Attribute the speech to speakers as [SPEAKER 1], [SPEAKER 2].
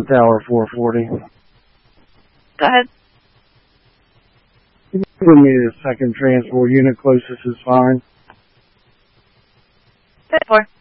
[SPEAKER 1] Tower 440.
[SPEAKER 2] Go ahead.
[SPEAKER 1] Can you give me the second transport unit closest is fine?
[SPEAKER 2] 4.